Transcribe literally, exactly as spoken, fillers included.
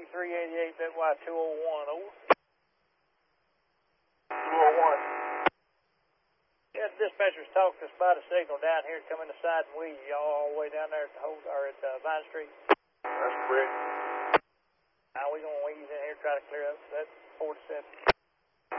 three eighty-eight, that Y two oh one, over. two oh one. Yeah, the dispatcher's talked to us about a signal down here coming to side and we all the way down there at the whole, or at uh, Vine Street. That's correct. Now we're gonna ease in here and try to clear up that forty-seven.